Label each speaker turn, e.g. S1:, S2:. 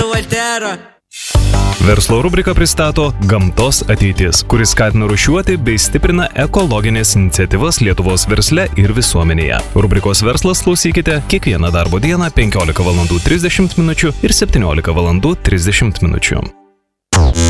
S1: Verslo rubrika pristato Gamtos ateitis, kuris skatina rūšiuoti bei stiprina ekologinės iniciatyvas Lietuvos versle ir visuomenėje. Rubrikos Verslas klausykite kiekvieną darbo dieną 15:30 min. ir 17:30 min.